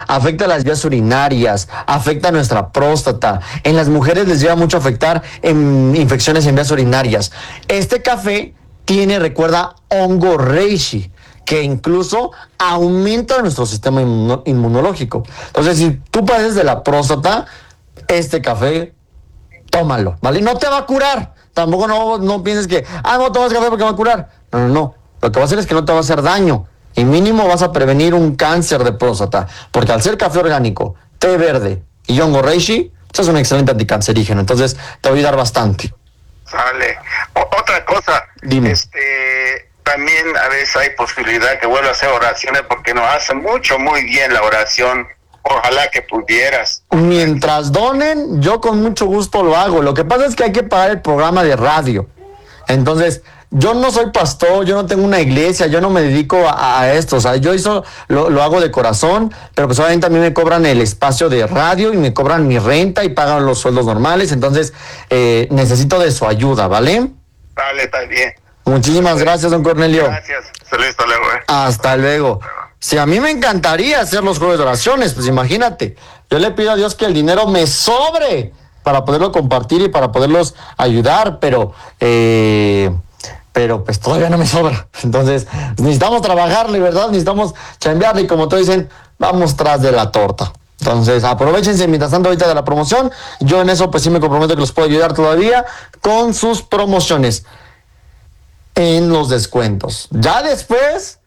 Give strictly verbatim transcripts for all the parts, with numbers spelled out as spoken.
afecta las vías urinarias, afecta nuestra próstata. En las mujeres les lleva mucho a afectar en infecciones en vías urinarias. Este café tiene, recuerda, hongo reishi, que incluso aumenta nuestro sistema inmuno- inmunológico. Entonces, si tú padeces de la próstata, este café, tómalo, ¿vale? No te va a curar. Tampoco no, no pienses que, ah, no tomas café porque va a curar. No, no, no. Lo que va a hacer es que no te va a hacer daño. Y mínimo vas a prevenir un cáncer de próstata. Porque al ser café orgánico, té verde y hongo reishi, eso es un excelente anticancerígeno. Entonces, te va a ayudar bastante. Sale. O- otra cosa. Dime. Este, también a veces hay posibilidad que vuelva a hacer oraciones porque nos hace mucho, muy bien la oración. Ojalá que pudieras. Mientras donen, yo con mucho gusto lo hago. Lo que pasa es que hay que pagar el programa de radio. Entonces, yo no soy pastor, yo no tengo una iglesia, yo no me dedico a, a esto. O sea, yo eso lo, lo hago de corazón, pero pues obviamente también me cobran el espacio de radio y me cobran mi renta y pagan los sueldos normales. Entonces, eh, necesito de su ayuda, ¿vale? Dale, está bien. Muchísimas gracias, don Cornelio. Gracias. Feliz hasta luego. eh. Hasta luego. Si a mí me encantaría hacer los jueves de oraciones, pues imagínate, yo le pido a Dios que el dinero me sobre para poderlo compartir y para poderlos ayudar, pero, eh, pero pues todavía no me sobra. Entonces, necesitamos trabajarle, ¿verdad? Necesitamos chambearle y como todos dicen, vamos tras de la torta. Entonces, aprovechense mientras tanto ahorita de la promoción. Yo en eso pues sí me comprometo que los puedo ayudar todavía con sus promociones en los descuentos. Ya después,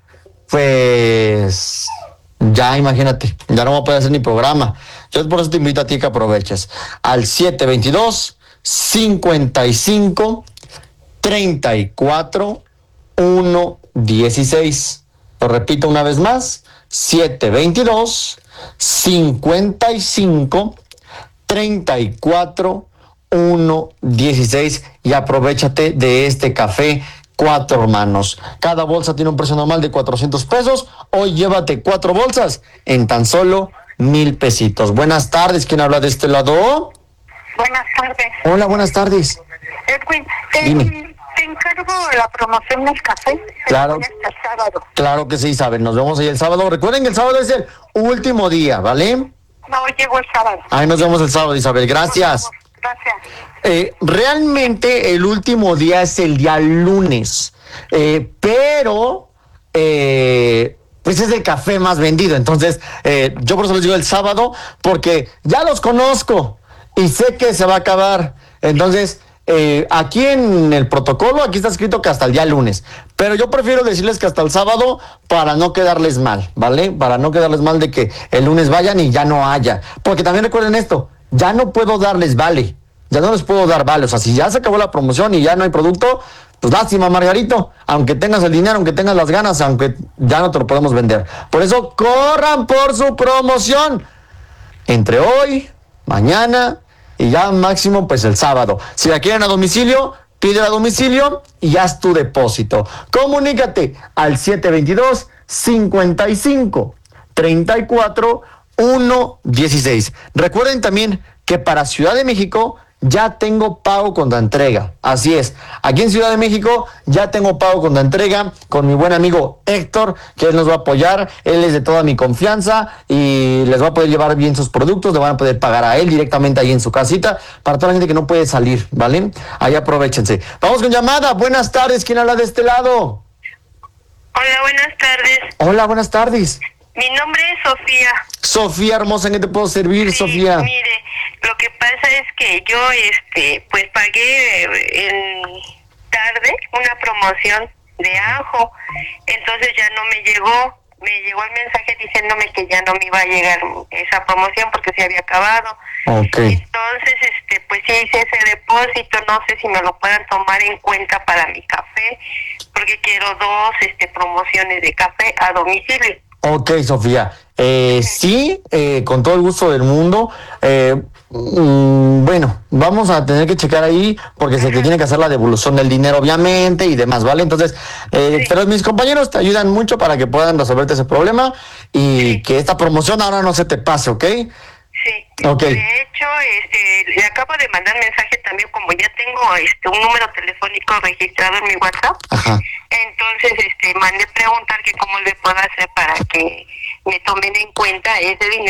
pues, ya imagínate, ya no voy a poder hacer ni programa. Yo por eso te invito a ti que aproveches al siete veintidós, cincuenta y cinco, treinta y cuatro, uno dieciséis. Lo repito una vez más, siete veintidós, cincuenta y cinco, treinta y cuatro, uno dieciséis y aprovechate de este café Cuatro Hermanos. Cada bolsa tiene un precio normal de cuatrocientos pesos. Hoy llévate cuatro bolsas en tan solo mil pesitos. Buenas tardes, ¿quién habla de este lado? Buenas tardes. Hola, buenas tardes. Edwin, te, Dime. te encargo la promoción del café. Claro. Hasta el sábado. Claro que sí, Isabel. Nos vemos ahí el sábado. Recuerden que el sábado es el último día, ¿vale? No, llego el sábado. Ahí nos vemos el sábado, Isabel. Gracias. Por favor, gracias. Eh, realmente el último día es el día lunes, eh, pero eh, pues es el café más vendido. Entonces, eh, yo por eso les digo el sábado, porque ya los conozco y sé que se va a acabar. Entonces, eh, aquí en el protocolo, aquí está escrito que hasta el día lunes, pero yo prefiero decirles que hasta el sábado para no quedarles mal, ¿vale? Para no quedarles mal de que el lunes vayan y ya no haya. Porque también recuerden esto, ya no puedo darles vale. Ya no les puedo dar vale. O sea, si ya se acabó la promoción y ya no hay producto, pues lástima, Margarito. Aunque tengas el dinero, aunque tengas las ganas, aunque ya no te lo podemos vender. Por eso, corran por su promoción. Entre hoy, mañana y ya máximo, pues el sábado. Si la quieren a domicilio, pide a domicilio y haz tu depósito. Comunícate al siete veintidós, cincuenta y cinco, treinta y cuatro, uno dieciséis. Recuerden también que para Ciudad de México ya tengo pago con la entrega. Así es. Aquí en Ciudad de México ya tengo pago con la entrega con mi buen amigo Héctor, que él nos va a apoyar. Él es de toda mi confianza y les va a poder llevar bien sus productos. Le van a poder pagar a él directamente ahí en su casita para toda la gente que no puede salir, ¿vale? Ahí aprovechense. Vamos con llamada. Buenas tardes. ¿Quién habla de este lado? Hola, buenas tardes. Hola, buenas tardes. Mi nombre es Sofía. Sofía hermosa, ¿en qué te puedo servir, Sí, Sofía? mire, lo que pasa es que yo, este, pues pagué en tarde una promoción de ajo, entonces ya no me llegó, me llegó el mensaje diciéndome que ya no me iba a llegar esa promoción porque se había acabado. Ok. Entonces, este, pues sí hice ese depósito, no sé si me lo puedan tomar en cuenta para mi café, porque quiero dos, este, promociones de café a domicilio. Ok, Sofía. Eh, sí, eh, con todo el gusto del mundo. Eh, mm, bueno, vamos a tener que checar ahí porque se te tiene que hacer la devolución del dinero, obviamente, y demás, ¿vale? Entonces, eh, Sí. pero mis compañeros te ayudan mucho para que puedan resolverte ese problema y Sí. que esta promoción ahora no se te pase, ¿ok? Sí, Ok. de hecho, este, le acabo de mandar mensaje también, como ya tengo este un número telefónico registrado en mi WhatsApp. Ajá. Entonces, este, mandé preguntar que cómo le puedo hacer para que me tomen en cuenta ese dinero